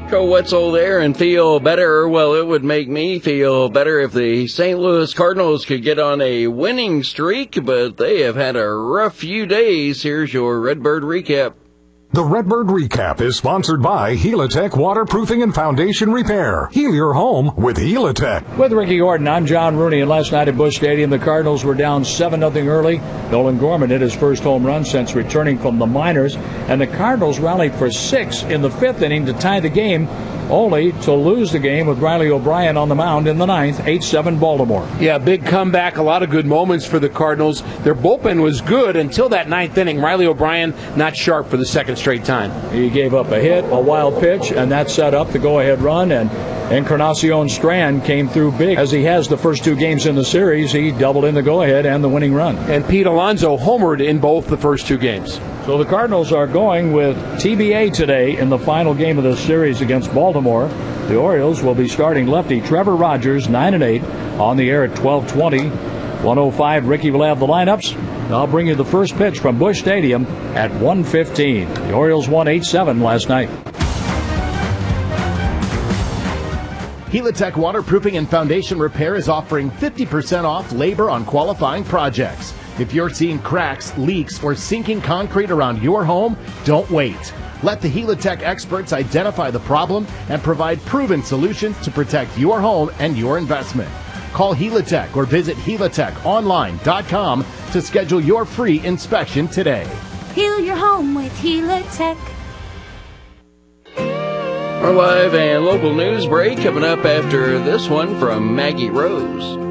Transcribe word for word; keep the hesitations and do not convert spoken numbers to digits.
Joe Wetzel there and feel better. Well, it would make me feel better if the Saint Louis Cardinals could get on a winning streak, but they have had a rough few days. Here's your Redbird recap. The Redbird Recap is sponsored by Helitech Waterproofing and Foundation Repair. Heal your home with Helitech. With Ricky Gordon, I'm John Rooney, and last night at Busch Stadium, the Cardinals were down seven nothing early. Nolan Gorman hit his first home run since returning from the minors, and the Cardinals rallied for six in the fifth inning to tie the game, only to lose the game with Riley O'Brien on the mound in the ninth, eight seven Baltimore. Yeah, big comeback, a lot of good moments for the Cardinals. Their bullpen was good until that ninth inning. Riley O'Brien not sharp for the second straight time. He gave up a hit, a wild pitch, and that set up the go-ahead run, and Encarnacion Strand came through big. As he has the first two games in the series, he doubled in the go-ahead and the winning run. And Pete Alonso homered in both the first two games. So the Cardinals are going with T B A today in the final game of the series against Baltimore. The Orioles will be starting lefty Trevor Rogers, nine and eight, on the air at twelve twenty. one oh five, Ricky will have the lineups. I'll bring you the first pitch from Busch Stadium at one fifteen. The Orioles won eight seven last night. Helitech Waterproofing and Foundation Repair is offering fifty percent off labor on qualifying projects. If you're seeing cracks, leaks, or sinking concrete around your home, don't wait. Let the Helitech experts identify the problem and provide proven solutions to protect your home and your investment. Call Helitech or visit helitech online dot com to schedule your free inspection today. Heal your home with Helitech. Our live and local news break coming up after this one from Maggie Rose.